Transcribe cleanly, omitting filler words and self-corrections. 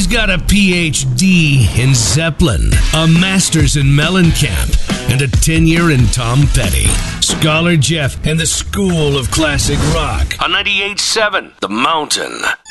got a PhD in Zeppelin, a master's in Mellencamp, and a tenure in Tom Petty. Scholar Jeff and the School of Classic Rock on 98.7 The Mountain.